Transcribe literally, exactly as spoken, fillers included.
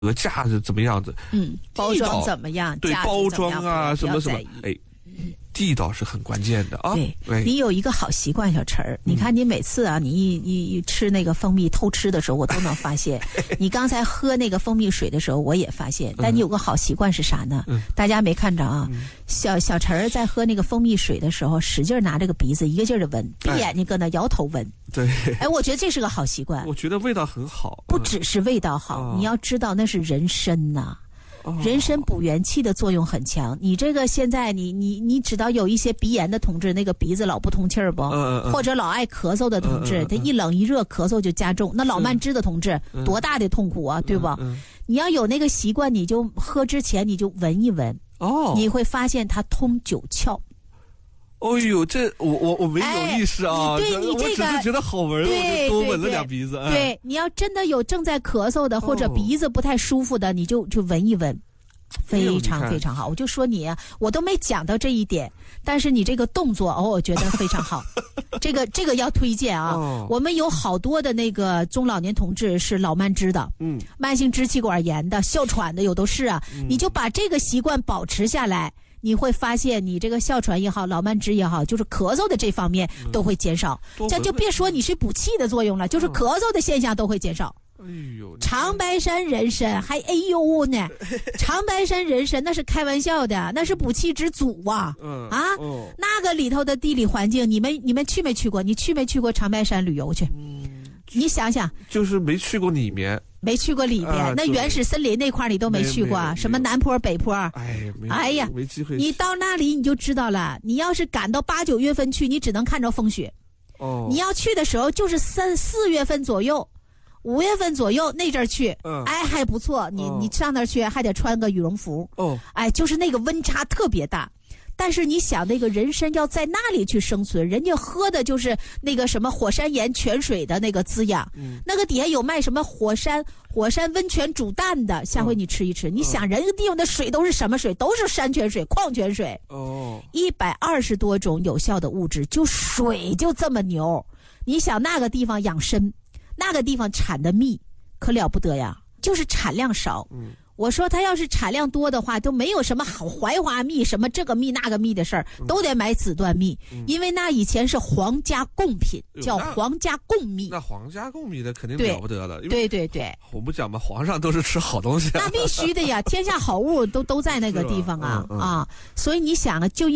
个架子怎么样子？ 嗯，包装怎么样？ 对，包装啊，什么什么，哎。地道是很关键的啊！ 对，哎、你有一个好习惯，小陈儿，你看你每次啊，你一一一吃那个蜂蜜偷吃的时候，我都能发现。你刚才喝那个蜂蜜水的时候，我也发现。但你有个好习惯是啥呢？嗯、大家没看着啊？嗯、小小陈儿在喝那个蜂蜜水的时候，使劲拿这个鼻子一个劲儿的闻，闭眼睛搁那摇头闻。 对， 哎，我觉得这是个好习惯。 我觉得味道很好， 不只是味道好， 嗯、 你要知道那是人参呐、啊。人参补元气的作用很强。你这个现在你你你知道有一些鼻炎的同志，那个鼻子老不通气儿不？ 嗯嗯、 或者老爱咳嗽的同志， 嗯嗯、 他一冷一热咳嗽就加重。那老慢支的同志，多大的痛苦啊，对吧？ 嗯嗯、 你要有那个习惯，你就喝之前你就闻一闻， 哦， 你会发现它通九窍。 哦呦，这我我我没有意识啊！ 哎、对你这个， 我只是觉得好闻，我就多闻了两鼻子。 对，对对你要真的有正在咳嗽的或者鼻子不太舒服的，哦、你就就闻一闻。非常非常好，我就说你啊，我都没讲到这一点，但是你这个动作哦，我觉得非常好。这个这个要推荐啊，哦、我们有好多的那个中老年同志是老慢支的，嗯，慢性支气管炎的、哮喘的有都是啊，嗯、你就把这个习惯保持下来，你会发现你这个哮喘也好，老慢支也好，就是咳嗽的这方面都会减少。这、嗯、就别说你是补气的作用了，就是咳嗽的现象都会减少。 哎呦， 长白山人参还哎呦呢，长白山人参那是开玩笑的，那是补气之祖啊！嗯、啊，哦、那个里头的地理环境，你们你们去没去过？你去没去过长白山旅游去？嗯，你想想， 就是没去过里面， 没去过里面，啊、那原始森林那块你都没去过，什么南坡北坡？ 哎， 哎呀， 没机会。 你到那里你就知道了。你要是赶到八九月份去，你只能看着风雪。哦，你要去的时候就是三四月份左右。五月份左右那阵儿去，嗯，哎还不错，你、哦、你上那儿去还得穿个羽绒服，哦，哎就是那个温差特别大，但是你想那个人参要在那里去生存，人家喝的就是那个什么火山岩泉水的那个滋养，嗯，那个底下有卖什么火山火山温泉煮蛋的，下回你吃一吃，哦、你想人家地方的水都是什么水？都是山泉水、矿泉水，哦，一百二十多种有效的物质，就水就这么牛，你想那个地方养参。那个地方产的蜜可了不得呀，就是产量少。嗯，我说他要是产量多的话，都没有什么好槐花蜜、什么这个蜜那个蜜的事儿，嗯、都得买紫段蜜，嗯、因为那以前是皇家贡品，叫皇家贡蜜。 那皇家贡蜜的肯定了不得了。 对对对， 我不讲嘛，皇上都是吃好东西、啊。 那必须的呀，天下好物都都在那个地方啊、嗯嗯、啊，所以你想啊，就因